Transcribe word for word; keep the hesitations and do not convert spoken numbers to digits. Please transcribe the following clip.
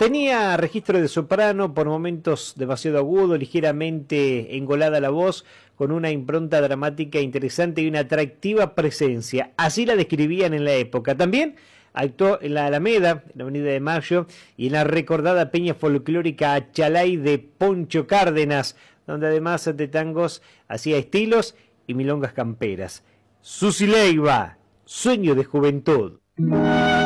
Tenía registro de soprano, por momentos demasiado agudo, ligeramente engolada la voz, con una impronta dramática interesante y una atractiva presencia. Así la describían en la época. También actuó en la Alameda, en la Avenida de Mayo, y en la recordada peña folclórica Achalay de Poncho Cárdenas, donde además de tangos hacía estilos y milongas camperas. Susi Leiva, Sueño de Juventud.